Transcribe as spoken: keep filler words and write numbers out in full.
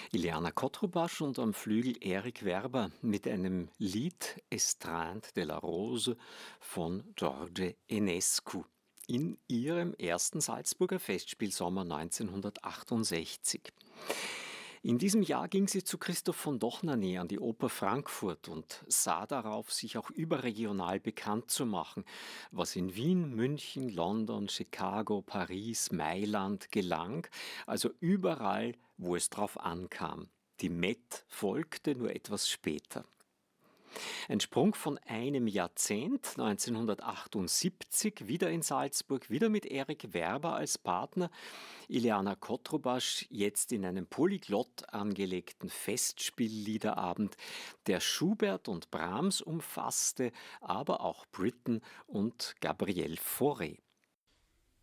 Ileana Kottrubasch und am Flügel Erik Werber mit einem Lied Estreinte de la Rose von George Enescu in ihrem ersten Salzburger Festspielsommer neunzehnhundertachtundsechzig. In diesem Jahr ging sie zu Christoph von Dohnanyi an die Oper Frankfurt und sah darauf, sich auch überregional bekannt zu machen, was in Wien, München, London, Chicago, Paris, Mailand gelang, also überall, wo es drauf ankam. Die Met folgte nur etwas später. Ein Sprung von einem Jahrzehnt, neunzehnhundertachtundsiebzig, wieder in Salzburg, wieder mit Erik Werber als Partner. Ileana Kottrubasch jetzt in einem polyglott angelegten Festspielliederabend, der Schubert und Brahms umfasste, aber auch Britten und Gabriel Fauré.